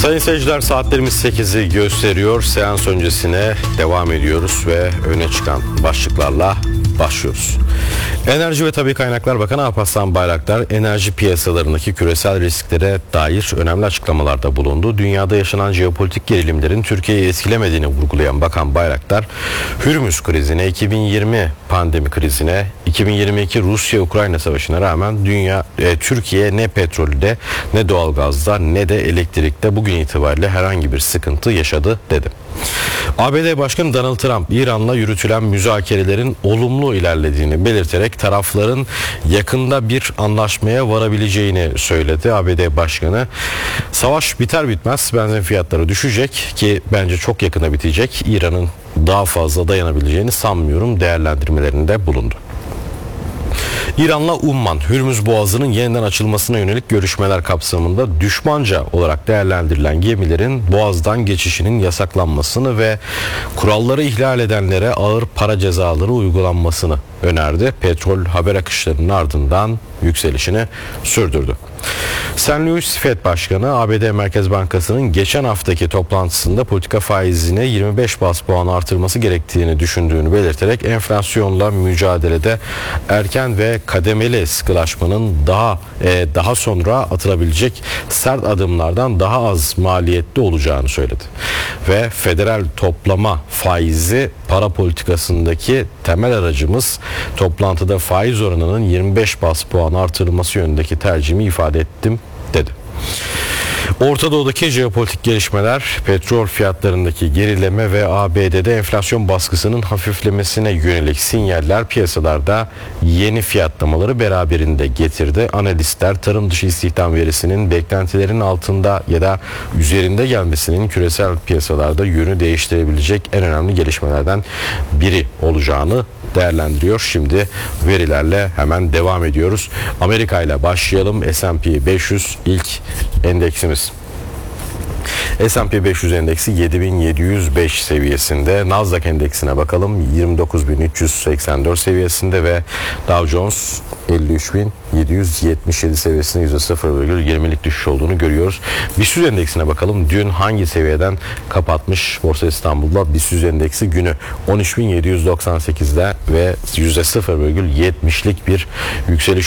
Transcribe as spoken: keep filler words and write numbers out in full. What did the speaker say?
Sayın seyirciler, saatlerimiz sekizi gösteriyor. Seans öncesine devam ediyoruz ve öne çıkan başlıklarla başlıyoruz. Enerji ve Tabii Kaynaklar Bakanı Alparslan Bayraktar, enerji piyasalarındaki küresel risklere dair önemli açıklamalarda bulundu. Dünyada yaşanan jeopolitik gerilimlerin Türkiye'yi etkilemediğini vurgulayan Bakan Bayraktar, Hürmüz krizine, iki bin yirmi pandemi krizine, iki bin yirmi iki Rusya-Ukrayna savaşına rağmen dünya e, Türkiye ne petrolde, ne doğalgazda, ne de elektrikte bugün itibariyle herhangi bir sıkıntı yaşadı dedi. A B D Başkanı Donald Trump, İran'la yürütülen müzakerelerin olumlu ilerlediğini belirterek tarafların yakında bir anlaşmaya varabileceğini söyledi. A B D Başkanı, savaş biter bitmez benzin fiyatları düşecek ki bence çok yakında bitecek. İran'ın daha fazla dayanabileceğini sanmıyorum değerlendirmelerinde bulundu. İran'la Umman, Hürmüz Boğazı'nın yeniden açılmasına yönelik görüşmeler kapsamında düşmanca olarak değerlendirilen gemilerin Boğaz'dan geçişinin yasaklanmasını ve kuralları ihlal edenlere ağır para cezaları uygulanmasını önerdi. Petrol haber akışlarının ardından yükselişini sürdürdü. Saint Louis Fed Başkanı, A B D Merkez Bankası'nın geçen haftaki toplantısında politika faizine yirmi beş bas puan artırması gerektiğini düşündüğünü belirterek enflasyonla mücadelede erken ve kademeli sıkılaşmanın daha e, daha sonra atılabilecek sert adımlardan daha az maliyetli olacağını söyledi. Ve federal toplama faizi para politikasındaki temel aracımız, toplantıda faiz oranının yirmi beş bas puan artırılması yönündeki tercihimi ifade ettim dedi. Orta Doğu'daki jeopolitik gelişmeler, petrol fiyatlarındaki gerileme ve A B D'de enflasyon baskısının hafiflemesine yönelik sinyaller piyasalarda yeni fiyatlamaları beraberinde getirdi. Analistler, tarım dışı istihdam verisinin beklentilerin altında ya da üzerinde gelmesinin küresel piyasalarda yönü değiştirebilecek en önemli gelişmelerden biri olacağını değerlendiriyor. Şimdi verilerle hemen devam ediyoruz. Amerika ile başlayalım. S and P beş yüz ilk endeksimiz. S and P beş yüz endeksi yedi bin yedi yüz beş seviyesinde. Nasdaq endeksine bakalım, yirmi dokuz bin üç yüz seksen dört seviyesinde ve Dow Jones elli üç bin yedi yüz yetmiş yedi seviyesinde yüzde sıfır virgül yirmilik düşüş olduğunu görüyoruz. BIST endeksine bakalım. Dün hangi seviyeden kapatmış Borsa İstanbul'da? BIST endeksi günü on üç bin yedi yüz doksan sekizde ve yüzde sıfır virgül yetmişlik bir yükseliş